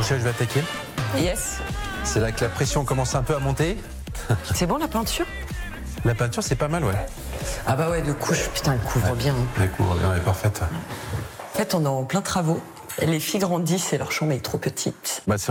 Rochelle, je vais attaquer. Yes. C'est là que la pression commence un peu à monter. C'est bon la peinture? La peinture, c'est pas mal, ouais. Ah bah ouais, de couche, putain, elle couvre bien. Hein. Elle couvre bien, elle est parfaite. En fait, on est en plein travaux. Les filles grandissent et leur chambre est trop petite. Bah, c'est